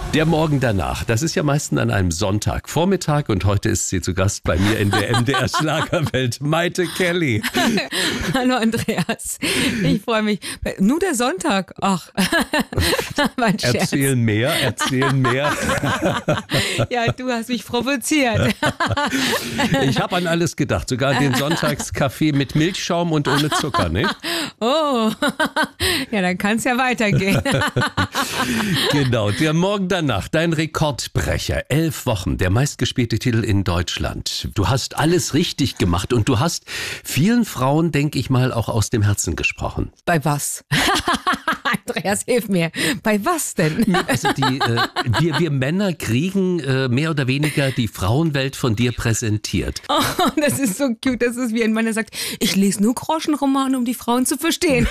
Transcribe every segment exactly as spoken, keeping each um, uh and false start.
Der Morgen danach, das ist ja meistens an einem Sonntagvormittag und heute ist sie zu Gast bei mir in der M D R-Schlagerwelt, Mayte Kelly. Hallo Andreas, ich freue mich. Nur der Sonntag, ach, mein Scherz. Erzählen mehr, erzählen mehr. Ja, du hast mich provoziert. Ich habe an alles gedacht, sogar den Sonntagskaffee mit Milchschaum und ohne Zucker, nicht? Oh, ja, dann kann es ja weitergehen. Genau, der Morgen danach, dein Rekordbrecher, elf Wochen, der meistgespielte Titel in Deutschland. Du hast alles richtig gemacht und du hast vielen Frauen, denke ich mal, auch aus dem Herzen gesprochen. Bei was? Andreas, hilf mir. Bei was denn? Also die, äh, wir, wir Männer kriegen äh, mehr oder weniger die Frauenwelt von dir präsentiert. Oh, das ist so cute, das ist wie ein Mann, der sagt, ich lese nur Groschenromane, um die Frauen zu verstehen.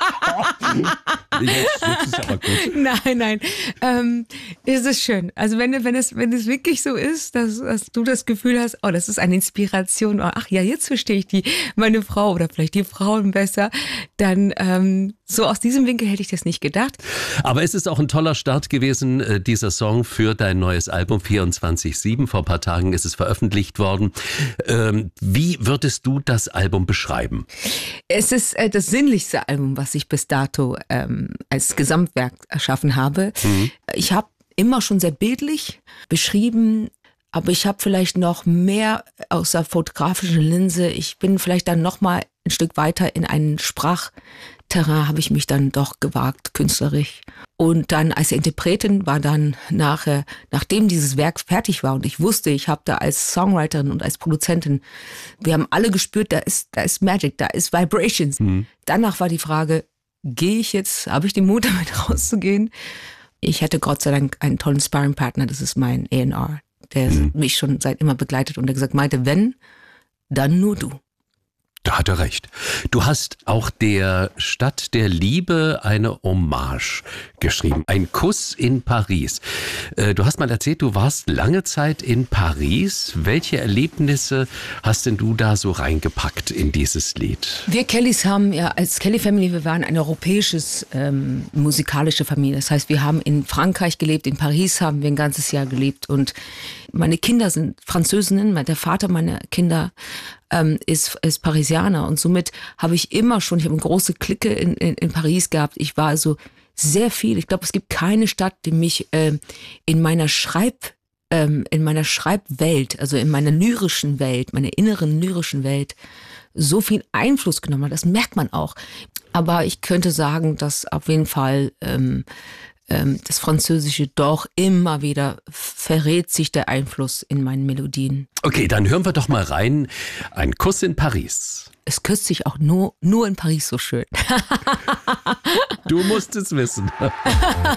Jetzt ist aber gut. Nein, nein. Ähm, es ist schön. Also wenn, wenn, es, wenn es wirklich so ist, dass, dass du das Gefühl hast, oh, das ist eine Inspiration, oh, ach ja, jetzt verstehe ich die, meine Frau oder vielleicht die Frauen besser, dann ähm, so aus diesem Winkel hätte ich das nicht gedacht. Aber es ist auch ein toller Start gewesen, äh, dieser Song für dein neues Album vierundzwanzig sieben. Vor ein paar Tagen ist es veröffentlicht worden. Ähm, wie würdest du das Album beschreiben? Es ist äh, das sinnlichste Album, was ich bis dato ähm, als Gesamtwerk erschaffen habe. Mhm. Ich habe immer schon sehr bildlich beschrieben, aber ich habe vielleicht noch mehr aus der fotografischen Linse. Ich bin vielleicht dann noch mal ein Stück weiter in einen Sprachterrain, habe ich mich dann doch gewagt, künstlerisch. Und dann als Interpretin war dann nachher, nachdem dieses Werk fertig war und ich wusste, ich habe da als Songwriterin und als Produzentin, wir haben alle gespürt, da ist, da ist Magic, da ist Vibrations. Mhm. Danach war die Frage, gehe ich jetzt, habe ich den Mut damit rauszugehen? Ich hatte Gott sei Dank einen tollen Sparringpartner, das ist mein A and R, der mhm. mich schon seit immer begleitet und der gesagt meinte, wenn, dann nur du. Da hat er recht. Du hast auch der Stadt der Liebe eine Hommage geschrieben. Ein Kuss in Paris. Du hast mal erzählt, du warst lange Zeit in Paris. Welche Erlebnisse hast denn du da so reingepackt in dieses Lied? Wir Kellys haben ja als Kelly Family, wir waren eine europäisches ähm, musikalische Familie. Das heißt, wir haben in Frankreich gelebt, in Paris haben wir ein ganzes Jahr gelebt und meine Kinder sind Französinnen, der Vater meiner Kinder ähm, ist, ist Parisianer und somit habe ich immer schon, ich habe eine große Clique in, in, in Paris gehabt. Ich war also sehr viel, ich glaube, es gibt keine Stadt, die mich äh, in meiner Schreib, ähm, in meiner Schreibwelt, also in meiner lyrischen Welt, meiner inneren lyrischen Welt so viel Einfluss genommen hat. Das merkt man auch. Aber ich könnte sagen, dass auf jeden Fall ähm, das Französische doch immer wieder verrät sich der Einfluss in meinen Melodien. Okay, dann hören wir doch mal rein. Ein Kuss in Paris. Es küsst sich auch nur, nur in Paris so schön. Du musst es wissen.